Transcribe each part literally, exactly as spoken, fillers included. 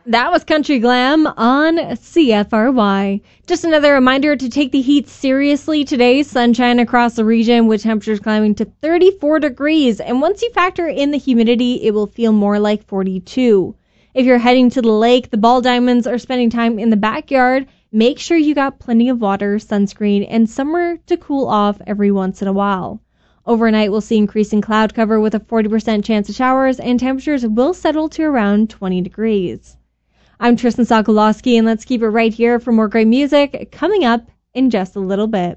That was Country Glam on C F R Y. Just another reminder to take the heat seriously today. Sunshine across the region with temperatures climbing to thirty-four degrees. And once you factor in the humidity, it will feel more like forty-two. If you're heading to the lake, the Ball Diamonds are spending time in the backyard. Make sure you got plenty of water, sunscreen, and somewhere to cool off every once in a while. Overnight, we'll see increasing cloud cover with a forty percent chance of showers, and temperatures will settle to around twenty degrees. I'm Tristan Sokolowski, and let's keep it right here for more great music coming up in just a little bit.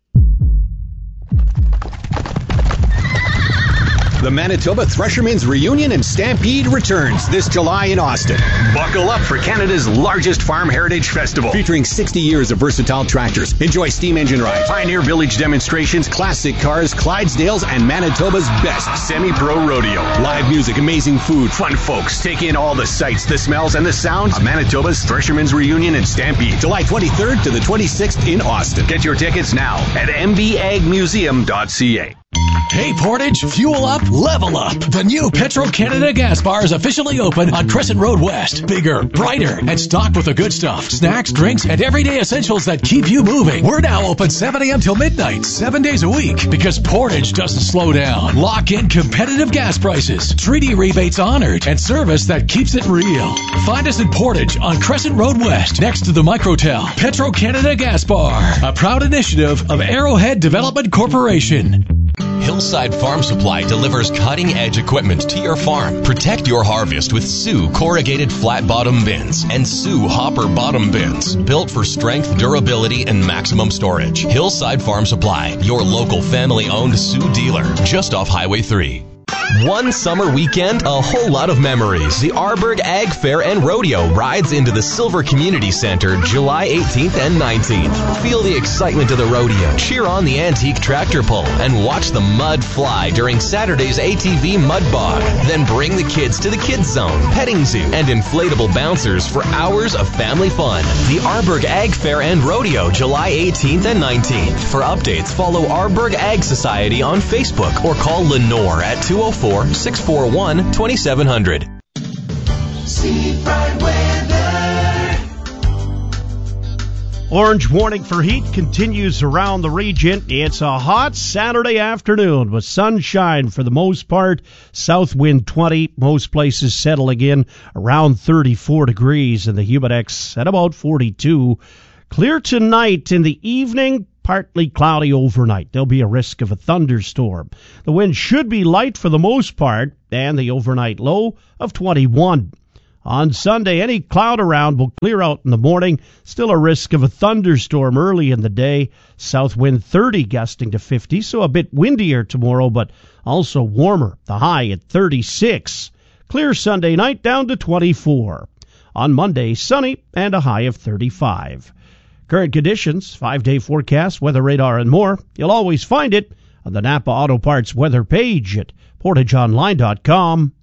The Manitoba Threshermen's Reunion and Stampede returns this July in Austin. Buckle up for Canada's largest farm heritage festival. Featuring sixty years of versatile tractors. Enjoy steam engine rides, Pioneer Village demonstrations, classic cars, Clydesdales, and Manitoba's best semi-pro rodeo. Live music, amazing food, fun folks. Take in all the sights, the smells, and the sounds of Manitoba's Threshermen's Reunion and Stampede. July twenty-third to the twenty-sixth in Austin. Get your tickets now at m b ag museum dot c a. Hey Portage, fuel up, level up. The new Petro-Canada gas bar is officially open on Crescent Road West. Bigger, brighter, and stocked with the good stuff. Snacks, drinks, and everyday essentials that keep you moving. We're now open seven a.m. till midnight, seven days a week. Because Portage doesn't slow down. Lock in competitive gas prices, treaty rebates honored, and service that keeps it real. Find us in Portage on Crescent Road West, next to the Microtel. Petro-Canada Gas Bar, a proud initiative of Arrowhead Development Corporation. Hillside Farm Supply delivers cutting-edge equipment to your farm. Protect your harvest with Sioux corrugated flat bottom bins and Sioux hopper bottom bins, built for strength, durability, and maximum storage. Hillside Farm Supply, your local family-owned Sioux dealer, just off Highway three. One summer weekend, a whole lot of memories. The Arborg Ag Fair and Rodeo rides into the Silver Community Center July eighteenth and nineteenth. Feel the excitement of the rodeo, cheer on the antique tractor pull, and watch the mud fly during Saturday's A T V Mud Bog. Then bring the kids to the Kids Zone, petting zoo, and inflatable bouncers for hours of family fun. The Arborg Ag Fair and Rodeo July eighteenth and nineteenth. For updates, follow Arborg Ag Society on Facebook or call Lenore at two oh four, six four one, two seven zero zero. Seafront weather. Orange warning for heat continues around the region. It's a hot Saturday afternoon with sunshine for the most part. South wind twenty. Most places settling in around thirty-four degrees, and the humidex at about forty-two. Clear tonight. In the evening, partly cloudy overnight. There'll be a risk of a thunderstorm. The wind should be light for the most part, and the overnight low of twenty-one. On Sunday, any cloud around will clear out in the morning. Still a risk of a thunderstorm early in the day. South wind thirty, gusting to fifty, so a bit windier tomorrow, but also warmer. The high at thirty-six. Clear Sunday night down to twenty-four. On Monday, sunny and a high of thirty-five. Current conditions, five-day forecast, weather radar, and more. You'll always find it on the Napa Auto Parts weather page at portage online dot com.